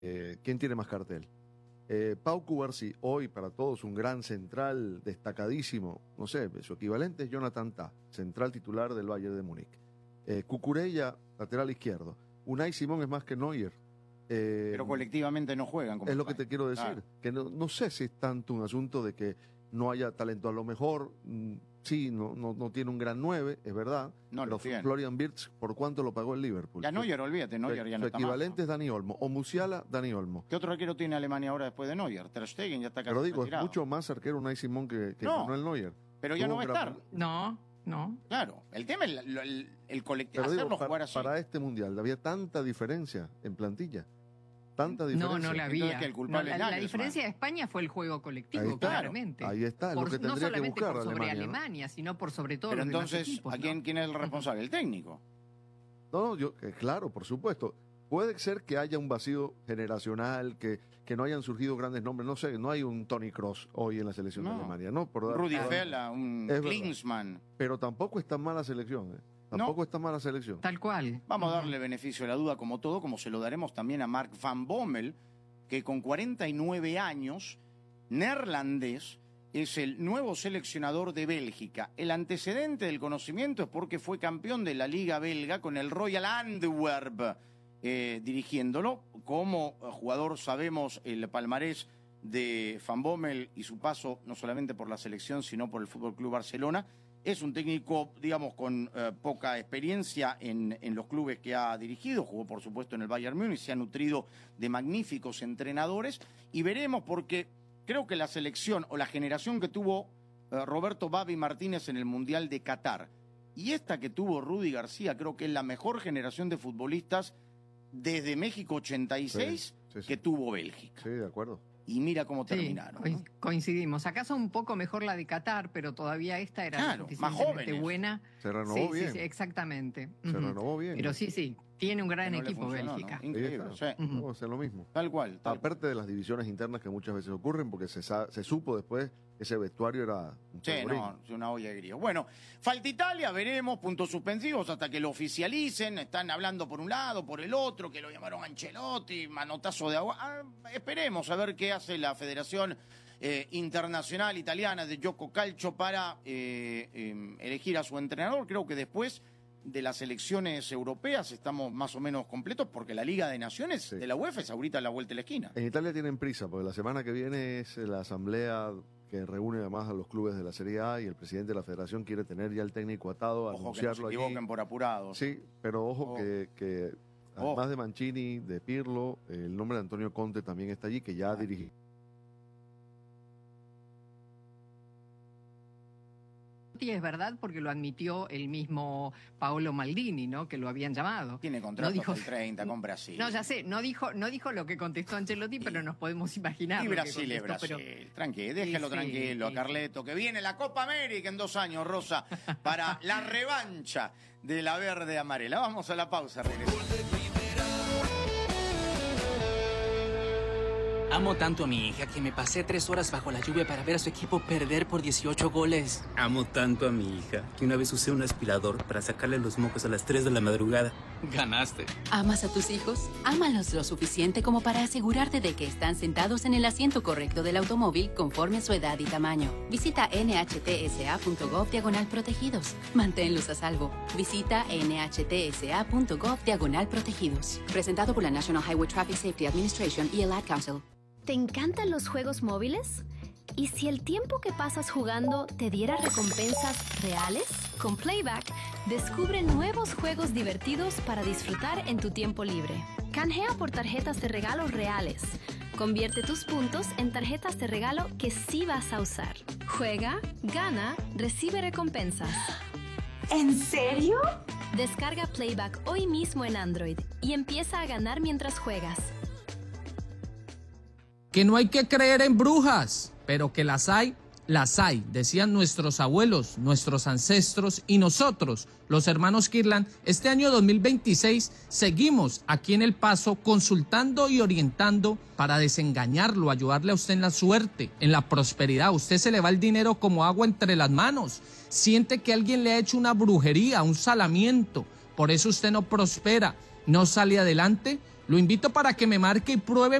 ¿Quién tiene más cartel? Pau Cubarsí, hoy para todos un gran central destacadísimo, no sé, su equivalente es Jonathan Tah, central titular del Bayern de Múnich. Cucurella, lateral izquierdo. Unai Simón es más que Neuer. Pero colectivamente no juegan. Como es lo que te quiero decir, que no sé si es tanto un asunto de que no haya talento. A lo mejor, sí, no tiene un gran 9, es verdad, no pero Florian Wirtz, ¿por cuánto lo pagó el Liverpool? Ya Neuer, olvídate, Neuer ya no está más. Su equivalente es Dani Olmo, o Musiala, Dani Olmo. ¿Qué otro arquero tiene Alemania ahora después de Neuer? Ter Stegen ya está casi Pero digo, retirado. es mucho más arquero Unai Simón que no el Neuer. Pero ya no va a estar. No. Claro, el tema es el colectivo, pero hacerlo digo, jugar así. Para este mundial había tanta diferencia en plantilla. Tanta diferencia. No la había. Que el culpable la diferencia de España fue el juego colectivo, claramente. Ahí está, lo que tendría no solamente que buscar por sobre Alemania, sino por sobre todo pero los entonces, demás equipos, ¿a quién es el responsable? ¿El técnico? No, claro, por supuesto. Puede ser que haya un vacío generacional, que no hayan surgido grandes nombres. No sé, no hay un Toni Kroos hoy en la selección de Alemania, ¿no? Rudi Vela, un Klinsmann. Pero tampoco es tan mala selección, Tampoco está mala selección. Tal cual. Vamos a darle beneficio de la duda como todo, como se lo daremos también a Mark van Bommel, que con 49 años, neerlandés, es el nuevo seleccionador de Bélgica. El antecedente del conocimiento es porque fue campeón de la Liga Belga con el Royal Antwerp dirigiéndolo. Como jugador sabemos el palmarés de Van Bommel y su paso no solamente por la selección, sino por el Fútbol Club Barcelona. Es un técnico, digamos, con poca experiencia en los clubes que ha dirigido. Jugó, por supuesto, en el Bayern Múnich. Se ha nutrido de magníficos entrenadores. Y veremos, porque creo que la selección o la generación que tuvo Roberto Babi Martínez en el Mundial de Qatar y esta que tuvo Rudy García, creo que es la mejor generación de futbolistas desde México 86 sí. que tuvo Bélgica. Sí, de acuerdo. Y mira cómo terminaron. ¿No? Coincidimos. Acaso un poco mejor la de Qatar, pero todavía esta era más joven. Buena. Se renovó bien. Sí, exactamente. Se renovó bien. Pero sí, tiene un gran equipo Bélgica. ¿No? Increíble. Sí. Vamos a hacer lo mismo. Tal cual. Aparte de las divisiones internas que muchas veces ocurren, porque se supo después que ese vestuario era un es una olla de grillo. Bueno, falta Italia, veremos, puntos suspensivos hasta que lo oficialicen. Están hablando por un lado, por el otro, que lo llamaron Ancelotti, manotazo de agua. Esperemos a ver qué hace la Federación Internacional Italiana de Gioco Calcio para elegir a su entrenador. Creo que después de las elecciones europeas estamos más o menos completos, porque la Liga de Naciones de la UEFA es ahorita a la vuelta de la esquina. En Italia tienen prisa, porque la semana que viene es la asamblea que reúne además a los clubes de la Serie A, y el presidente de la federación quiere tener ya el técnico atado, a anunciarlo que no se equivoquen por apurados. Sí, pero ojo que además de Mancini, de Pirlo, el nombre de Antonio Conte también está allí, que ya dirige. Es verdad, porque lo admitió el mismo Paolo Maldini, ¿no? Que lo habían llamado. Tiene contrato hasta el 30 con Brasil. No, ya sé, no dijo lo que contestó Ancelotti, pero nos podemos imaginar. Y Brasil es Brasil. Tranquilo, déjalo tranquilo a Carleto, que viene la Copa América en 2 años, Rosa, para la revancha de la verde amarela. Vamos a la pausa, regresamos. Amo tanto a mi hija que me pasé 3 horas bajo la lluvia para ver a su equipo perder por 18 goles. Amo tanto a mi hija que una vez usé un aspirador para sacarle los mocos a las 3 de la madrugada. Ganaste. ¿Amas a tus hijos? Ámalos lo suficiente como para asegurarte de que están sentados en el asiento correcto del automóvil conforme a su edad y tamaño. Visita nhtsa.gov/protegidos. Manténlos a salvo. Visita nhtsa.gov/protegidos. Presentado por la National Highway Traffic Safety Administration y el Ad Council. ¿Te encantan los juegos móviles? ¿Y si el tiempo que pasas jugando te diera recompensas reales? Con Playback, descubre nuevos juegos divertidos para disfrutar en tu tiempo libre. Canjea por tarjetas de regalo reales. Convierte tus puntos en tarjetas de regalo que sí vas a usar. Juega, gana, recibe recompensas. ¿En serio? Descarga Playback hoy mismo en Android y empieza a ganar mientras juegas. Que no hay que creer en brujas, pero que las hay, decían nuestros abuelos, nuestros ancestros y nosotros, los hermanos Kirlan. Este año 2026 seguimos aquí en El Paso consultando y orientando para desengañarlo, ayudarle a usted en la suerte, en la prosperidad. A usted se le va el dinero como agua entre las manos, siente que alguien le ha hecho una brujería, un salamiento, por eso usted no prospera, no sale adelante. Lo invito para que me marque y pruebe